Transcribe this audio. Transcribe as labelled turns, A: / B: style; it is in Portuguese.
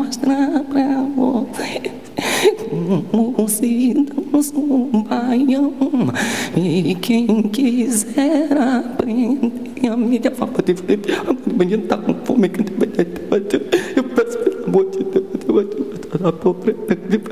A: mostrar pra você como se dança um baião. E quem quiser aprender a minha fama de frente, a menina tá com fome, eu peço pelo amor de Deus,